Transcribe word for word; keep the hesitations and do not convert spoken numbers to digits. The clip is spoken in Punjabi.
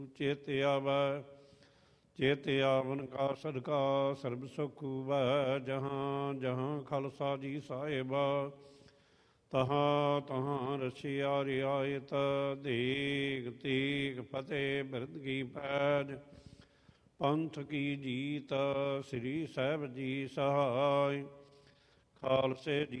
ਚਿਤ ਆਵੈ ਚਿਤ ਆਵਨ ਕਾ ਸਦਕਾ ਸਰਬ ਸੁਖ ਵੈ। ਜਹਾਂ ਜਹਾਂ ਖਾਲਸਾ ਜੀ ਸਾਹਿਬਾ ਤਹਾਂ ਤਹਾਂ ਰਸਿਆ ਰਿਆਇਤ। ਦੇਗ ਤੇਗ ਫਤਿਹ ਬਿਰਧ ਕੀ ਪੈਜ ਪੰਥ ਕੀ ਜੀਤ। ਸ੍ਰੀ ਸਾਹਿਬ ਜੀ ਸਹਾਇ ਖਾਲਸੇ ਜੀ